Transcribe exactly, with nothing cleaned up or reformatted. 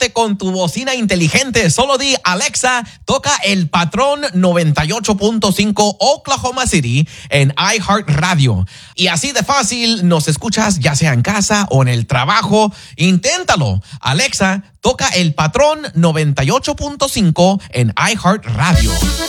comunícate con tu bocina inteligente. Solo di, Alexa, toca el patrón noventa y ocho punto cinco Oklahoma City en iHeartRadio. Y así de fácil nos escuchas ya sea en casa o en el trabajo. Inténtalo. Alexa, toca el patrón noventa y ocho punto cinco en iHeartRadio.